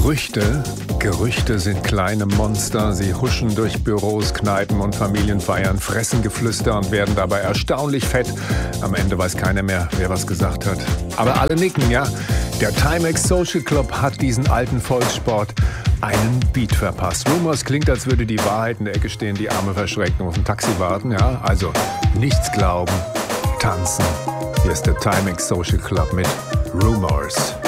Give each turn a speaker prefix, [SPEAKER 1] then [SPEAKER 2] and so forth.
[SPEAKER 1] Gerüchte sind kleine Monster. Sie huschen durch Büros, Kneipen und Familienfeiern, fressen Geflüster und werden dabei erstaunlich fett. Am Ende weiß keiner mehr, wer was gesagt hat. Aber alle nicken, ja? Der Timex Social Club hat diesen alten Volkssport einen Beat verpasst. Rumors klingt, als würde die Wahrheit in der Ecke stehen, die Arme verschreckt und auf ein Taxi warten, ja? Also nichts glauben, tanzen. Hier ist der Timex Social Club mit Rumors.